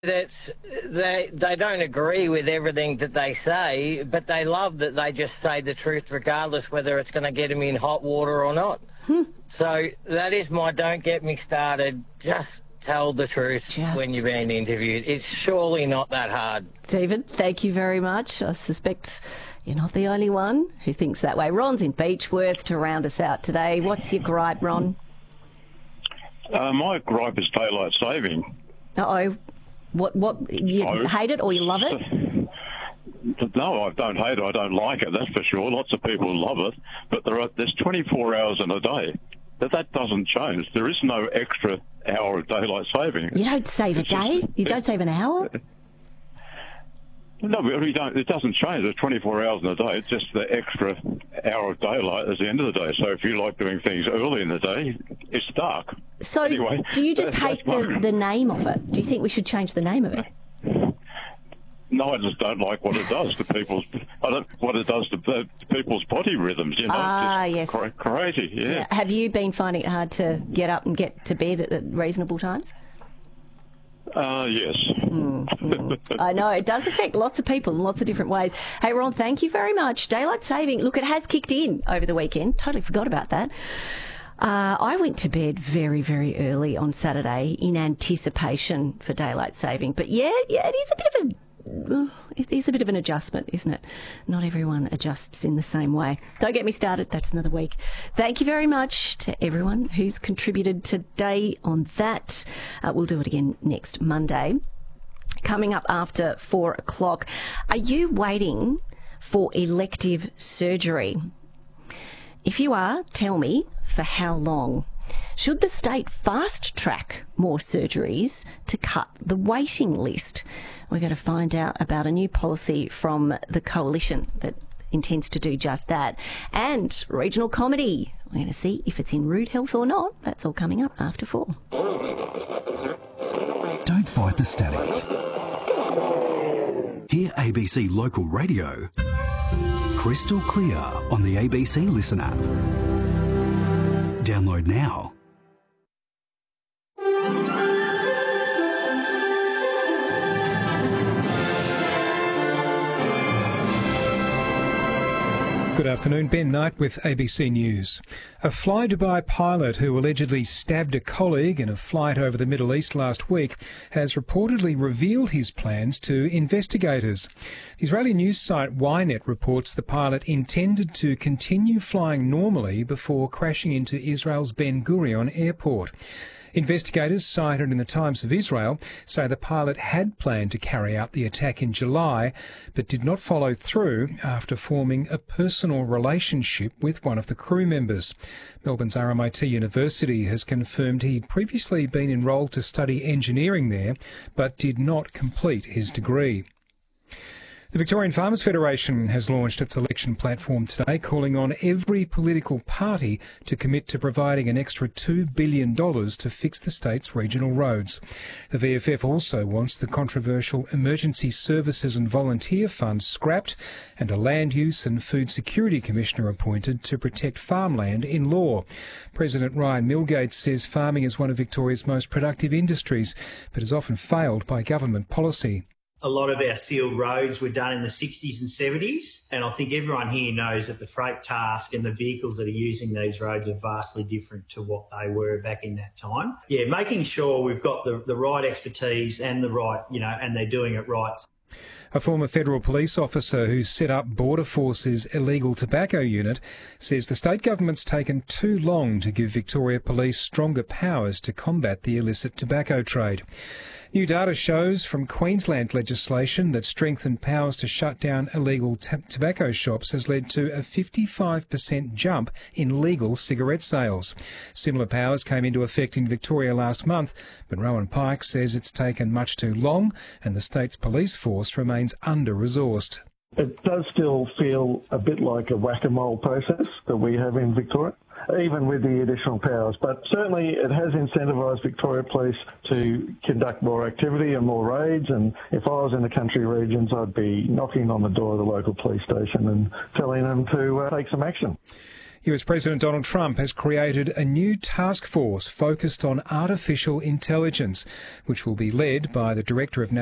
That they don't agree with everything that they say, but they love that they just say the truth regardless whether it's going to get them in hot water or not. So that is my don't get me started. Just tell the truth when you're being interviewed. It's surely not that hard. Stephen, thank you very much. I suspect you're not the only one who thinks that way. Ron's in Beechworth to round us out today. What's your gripe, Ron? My gripe is daylight saving. Uh-oh. What you hate it or you love it? No, I don't hate it. I don't like it, that's for sure. Lots of people love it. But there's 24 hours in a day. That doesn't change. There is no extra hour of daylight saving. You don't save a day? You don't save an hour? No, we don't. It doesn't change. There's 24 hours in a day. It's just the extra hour of daylight at the end of the day. So if you like doing things early in the day, it's dark. So anyway, do you just hate the name of it? Do you think we should change the name of it? No, I just don't like what it does to people's. What it does to people's body rhythms. You know, yes, crazy. Yeah. Have you been finding it hard to get up and get to bed at reasonable times? Yes. I know, it does affect lots of people in lots of different ways. Hey, Ron, thank you very much. Daylight saving, look, it has kicked in over the weekend. Totally forgot about that. I went to bed very, very early on Saturday in anticipation for daylight saving. But yeah, it is a bit of an adjustment, isn't it? Not everyone adjusts in the same way. Don't get me started. That's another week. Thank you very much to everyone who's contributed today on that. We'll do it again next Monday. Coming up after 4 o'clock, are you waiting for elective surgery? If you are, tell me for how long. Should the state fast-track more surgeries to cut the waiting list? We're going to find out about a new policy from the Coalition that intends to do just that. And regional comedy. We're going to see if it's in rude health or not. That's all coming up after 4. Don't fight the static. Hear ABC Local Radio crystal clear on the ABC Listen app. Download now. Good afternoon, Ben Knight with ABC News. A Fly Dubai pilot who allegedly stabbed a colleague in a flight over the Middle East last week has reportedly revealed his plans to investigators. The Israeli news site Ynet reports the pilot intended to continue flying normally before crashing into Israel's Ben Gurion airport. Investigators, cited in the Times of Israel, say the pilot had planned to carry out the attack in July, but did not follow through after forming a personal relationship with one of the crew members. Melbourne's RMIT University has confirmed he'd previously been enrolled to study engineering there, but did not complete his degree. The Victorian Farmers Federation has launched its election platform today, calling on every political party to commit to providing an extra $2 billion to fix the state's regional roads. The VFF also wants the controversial Emergency Services and Volunteer Fund scrapped and a Land Use and Food Security Commissioner appointed to protect farmland in law. President Ryan Milgate says farming is one of Victoria's most productive industries, but has often failed by government policy. A lot of our sealed roads were done in the 60s and 70s, and I think everyone here knows that the freight task and the vehicles that are using these roads are vastly different to what they were back in that time. Yeah, making sure we've got the right expertise and the right, and they're doing it right. A former federal police officer who set up Border Force's illegal tobacco unit says the state government's taken too long to give Victoria Police stronger powers to combat the illicit tobacco trade. New data shows from Queensland legislation that strengthened powers to shut down illegal tobacco shops has led to a 55% jump in legal cigarette sales. Similar powers came into effect in Victoria last month, but Rowan Pike says it's taken much too long and the state's police force remains under-resourced. It does still feel a bit like a whack-a-mole process that we have in Victoria, even with the additional powers. But certainly it has incentivised Victoria Police to conduct more activity and more raids. And if I was in the country regions, I'd be knocking on the door of the local police station and telling them to take some action. US President Donald Trump has created a new task force focused on artificial intelligence, which will be led by the Director of